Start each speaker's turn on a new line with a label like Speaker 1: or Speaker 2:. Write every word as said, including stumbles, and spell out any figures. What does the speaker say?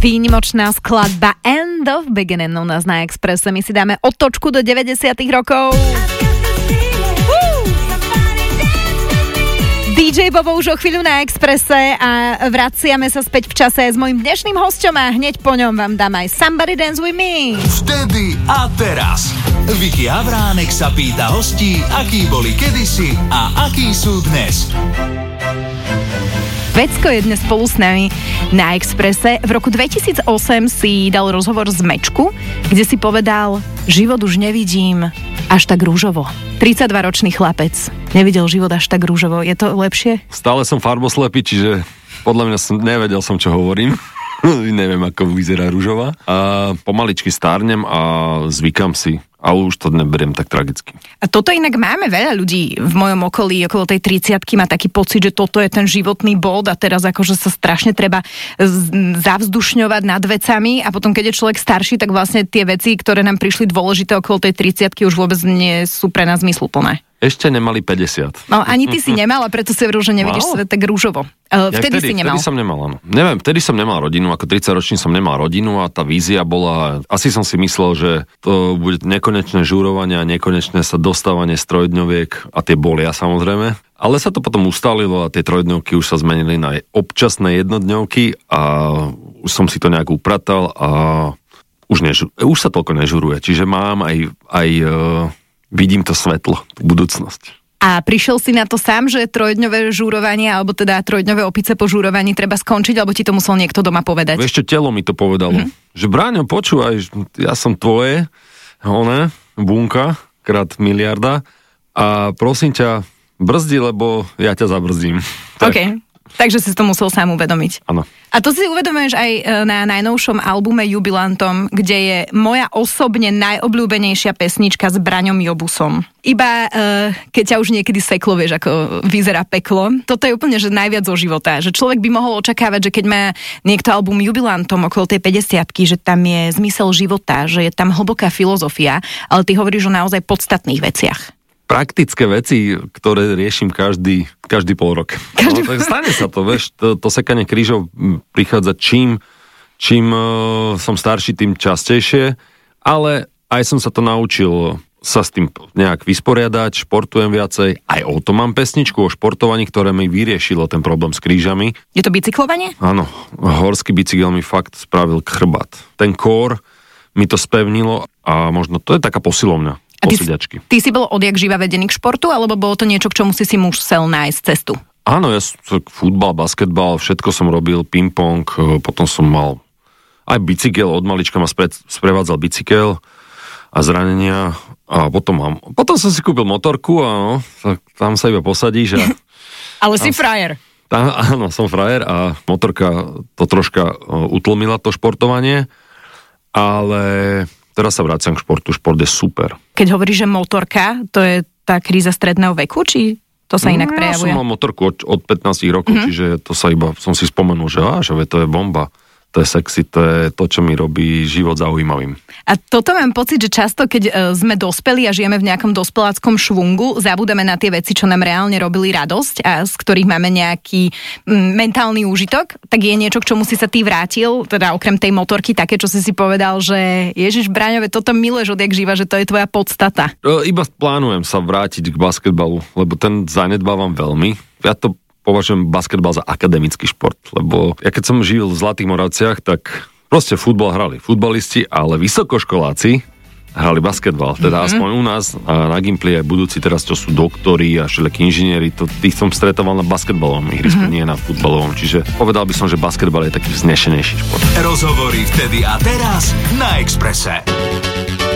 Speaker 1: Výnimočná skladba End of Beginning u nás na Expresse. My si dáme otočku do deväťdesiatych rokov. dý džej Bobo už o chvíľu na Expresse a vraciame sa späť v čase s mojím dnešným hosťom a hneď po ňom vám dám aj Somebody Dance With Me.
Speaker 2: Vtedy a teraz. Vicky Havránek sa pýta hostí, akí boli kedysi a akí sú dnes.
Speaker 1: Vecko je dnes spolu s nami na Expresse. V roku dvetisícosem si dal rozhovor z Mečku, kde si povedal, život už nevidím až tak rúžovo. tridsaťdvaročný chlapec nevidel život až tak rúžovo. Je to lepšie?
Speaker 3: Stále som farboslepý, čiže podľa mňa som nevedel som, čo hovorím. Neviem, ako vyzerá rúžová. A pomaličky stárnem a zvykam si. A už to neberiem tak tragicky.
Speaker 1: A toto inak máme veľa ľudí v mojom okolí, okolo tej tridsiatky má taký pocit, že toto je ten životný bod a teraz akože sa strašne treba zavzdušňovať nad vecami a potom, keď je človek starší, tak vlastne tie veci, ktoré nám prišli dôležité okolo tej tridsiatky už vôbec nie sú pre nás zmysluplné.
Speaker 3: Ešte nemali päťdesiat.
Speaker 1: No ani ty si nemal a preto si hovoril, že nevidíš wow. svet tak rúžovo. Uh, vtedy, vtedy si nemal.
Speaker 3: Vtedy som nemal, áno. Neviem, vtedy som nemal rodinu, ako tridsaťročný som nemal rodinu a tá vízia bola, asi som si myslel, že to bude nekonečné žúrovanie a nekonečné sa dostávanie z trojdňoviek a tie bolia samozrejme. Ale sa to potom ustalilo a tie trojdňovky už sa zmenili na občasné jednodňovky a už som si to nejak upratal a už, nežu, už sa toľko nežuruje. Čiže mám aj... aj vidím to svetlo, tú budúcnosť.
Speaker 1: A prišiel si na to sám, že trojdňové žúrovanie, alebo teda trojdňové opice po žúrovaní treba skončiť, alebo ti to musel niekto doma povedať?
Speaker 3: Vieš čo, telo mi to povedalo. Mm-hmm. Že Bráňo, počúvaj, ja som tvoje, one, bunka, krát miliarda a prosím ťa, brzdi, lebo ja ťa zabrzdím.
Speaker 1: OK. Takže si to musel sám uvedomiť.
Speaker 3: Áno.
Speaker 1: A to si uvedomuješ aj na najnovšom albume Jubilantom, kde je moja osobne najobľúbenejšia pesnička s Braňom Jobusom. Iba uh, keď ťa už niekedy seklo, vieš, ako vyzerá peklo. Toto je úplne, že najviac zo života. Že človek by mohol očakávať, že keď má niekto album Jubilantom okolo tej päťdesiatky, že tam je zmysel života, že je tam hlboká filozofia, ale ty hovoríš o naozaj podstatných veciach.
Speaker 3: Praktické veci, ktoré riešim každý, každý pol rok. Každý... No, tak stane sa to, vieš, to, to sekanie krížov prichádza čím, čím uh, som starší, tým častejšie, ale aj som sa to naučil sa s tým nejak vysporiadať, športujem viacej, aj o tom mám pesničku, o športovaní, ktoré mi vyriešilo ten problém s krížami.
Speaker 1: Je to bicyklovanie?
Speaker 3: Áno, horský bicykel mi fakt spravil chrbát. Ten kór mi to spevnilo a možno to je taká posilovňa.
Speaker 1: A ty, ty si bol odjak živa vedený k športu, alebo bolo to niečo, k čomu si si musel nájsť cestu?
Speaker 3: Áno, ja futbal, basketbal, všetko som robil, ping-pong, potom som mal aj bicykel, od malička ma spre, sprevádzal bicykel a zranenia a potom mám, potom som si kúpil motorku a no, tam sa iba posadíš a...
Speaker 1: Ale si frajer.
Speaker 3: Tam, áno, som frajer a motorka to troška utlmila, to športovanie, ale... Teraz sa vraciam k športu, šport je super.
Speaker 1: Keď hovoríš, že motorka, to je tá kríza stredného veku, či to sa inak prejavuje?
Speaker 3: Ja som mal motorku od, od pätnásť rokov, mm-hmm. čiže to sa iba, som si spomenul, že, á, že to je bomba. To je sexy, to je to, čo mi robí život zaujímavým.
Speaker 1: A toto mám pocit, že často, keď sme dospeli a žijeme v nejakom dospeláckom švungu, zabudeme na tie veci, čo nám reálne robili radosť a z ktorých máme nejaký mentálny úžitok, tak je niečo, k čomu si sa ty vrátil, teda okrem tej motorky, také, čo si si povedal, že Ježiš Braňove, toto miluješ odjak živa, že to je tvoja podstata.
Speaker 3: Iba plánujem sa vrátiť k basketbalu, lebo ten zanedbávam veľmi. Ja to považujem basketbal za akademický šport, lebo ja keď som žil v Zlatých Moravciach, tak proste futbal hrali futbalisti, ale vysokoškoláci hrali basketbal. Teda mm-hmm. aspoň u nás na Gimply aj budúci teraz, čo sú doktori a všelijakí inžinieri, to tých som stretával na basketbalovom ihrisku, mm-hmm. nie na futbalovom. Čiže povedal by som, že basketbal je taký vznešenejší šport.
Speaker 2: Rozhovory vtedy a teraz na Expresse.